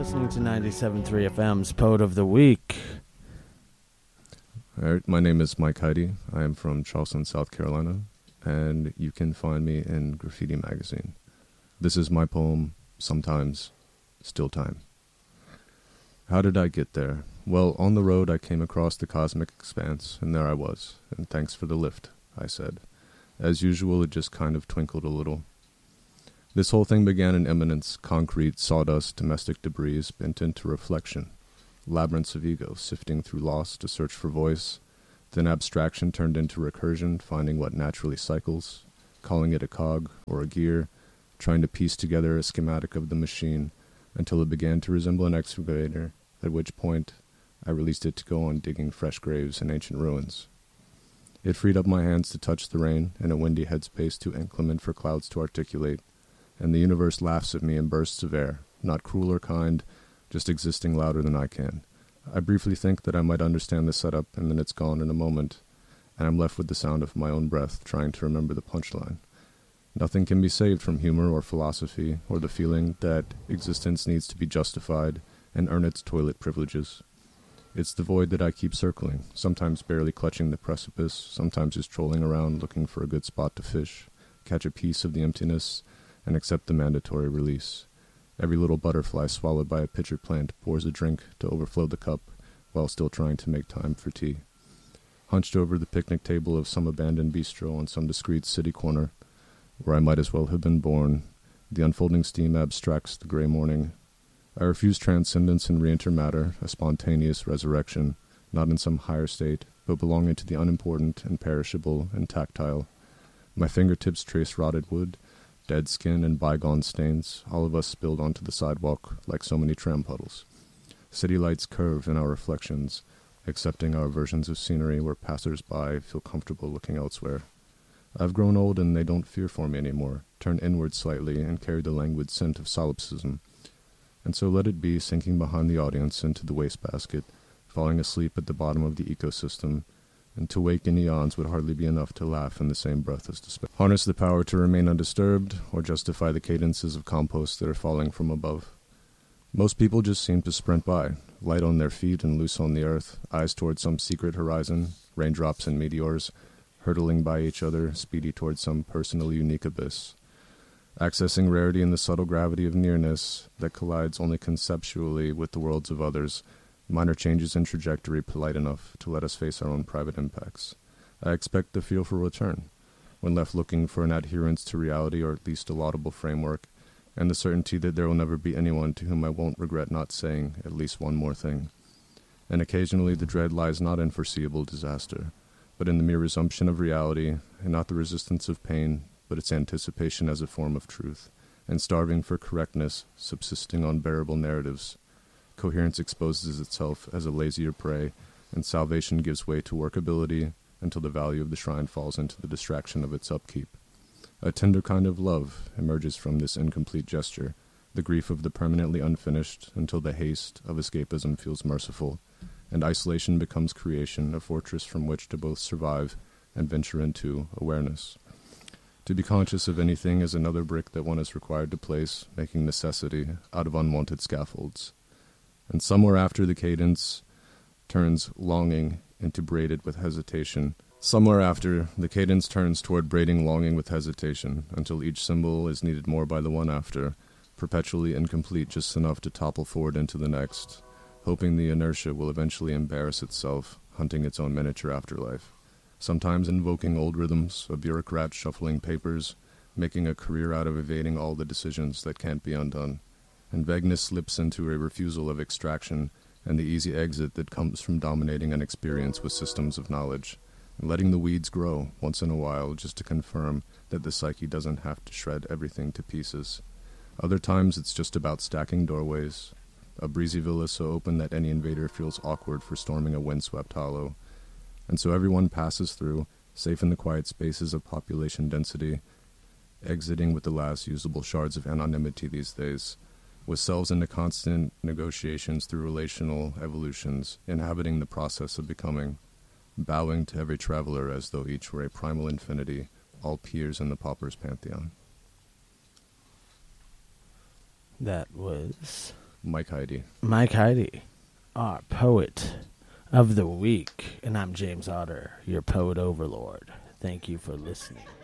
listening to 97.3 FM's Poet of the Week. All right, my name is Mike Heidi. I am from Charleston, South Carolina, and you can find me in Graffiti Magazine. This is my poem, Sometimes, Still Time. How did I get there? Well, on the road I came across the cosmic expanse, and there I was, and thanks for the lift, I said. As usual, it just kind of twinkled a little. This whole thing began in immanence, concrete, sawdust, domestic debris bent into reflection, labyrinths of ego sifting through loss to search for voice, then abstraction turned into recursion, finding what naturally cycles, calling it a cog or a gear, trying to piece together a schematic of the machine until it began to resemble an excavator, at which point I released it to go on digging fresh graves in ancient ruins. It freed up my hands to touch the rain in a windy headspace too inclement for clouds to articulate, and the universe laughs at me in bursts of air, not cruel or kind, just existing louder than I can. I briefly think that I might understand the setup, and then it's gone in a moment, and I'm left with the sound of my own breath trying to remember the punchline. Nothing can be saved from humor or philosophy, or the feeling that existence needs to be justified and earn its toilet privileges. It's the void that I keep circling, sometimes barely clutching the precipice, sometimes just trolling around looking for a good spot to fish, catch a piece of the emptiness, and accept the mandatory release. Every little butterfly swallowed by a pitcher plant pours a drink to overflow the cup while still trying to make time for tea. Hunched over the picnic table of some abandoned bistro on some discreet city corner, where I might as well have been born, the unfolding steam abstracts the gray morning. I refuse transcendence and re-enter matter, a spontaneous resurrection, not in some higher state, but belonging to the unimportant and perishable and tactile. My fingertips trace rotted wood, dead skin and bygone stains, all of us spilled onto the sidewalk like so many tram puddles. City lights curve in our reflections, accepting our versions of scenery where passers-by feel comfortable looking elsewhere. I've grown old and they don't fear for me anymore, turn inward slightly and carry the languid scent of solipsism. And so let it be sinking behind the audience into the wastebasket, falling asleep at the bottom of the ecosystem, and to wake in eons would hardly be enough to laugh in the same breath as despair. Harness the power to remain undisturbed, or justify the cadences of compost that are falling from above. Most people just seem to sprint by, light on their feet and loose on the earth, eyes toward some secret horizon, raindrops and meteors, hurtling by each other, speedy toward some personally unique abyss. Accessing rarity in the subtle gravity of nearness that collides only conceptually with the worlds of others, minor changes in trajectory polite enough to let us face our own private impacts. I expect the feel for return, when left looking for an adherence to reality or at least a laudable framework, and the certainty that there will never be anyone to whom I won't regret not saying at least one more thing. And occasionally the dread lies not in foreseeable disaster, but in the mere resumption of reality, and not the resistance of pain, but its anticipation as a form of truth, and starving for correctness, subsisting on bearable narratives. Coherence exposes itself as a lazier prey, and salvation gives way to workability until the value of the shrine falls into the distraction of its upkeep. A tender kind of love emerges from this incomplete gesture, the grief of the permanently unfinished until the haste of escapism feels merciful, and isolation becomes creation, a fortress from which to both survive and venture into awareness. To be conscious of anything is another brick that one is required to place, making necessity out of unwanted scaffolds. And somewhere after the cadence turns longing into braided with hesitation. Somewhere after, the cadence turns toward braiding longing with hesitation, until each symbol is needed more by the one after, perpetually incomplete just enough to topple forward into the next, hoping the inertia will eventually embarrass itself, hunting its own miniature afterlife. Sometimes invoking old rhythms, a bureaucrat shuffling papers, making a career out of evading all the decisions that can't be undone. And vagueness slips into a refusal of extraction and the easy exit that comes from dominating an experience with systems of knowledge, and letting the weeds grow once in a while just to confirm that the psyche doesn't have to shred everything to pieces. Other times it's just about stacking doorways, a breezy villa so open that any invader feels awkward for storming a windswept hollow, and so everyone passes through, safe in the quiet spaces of population density, exiting with the last usable shards of anonymity these days, with selves into constant negotiations through relational evolutions, inhabiting the process of becoming, bowing to every traveler as though each were a primal infinity, all peers in the pauper's pantheon. That was Mike Heidi. Mike Heidi, our poet of the week. And I'm James Otter, your poet overlord. Thank you for listening.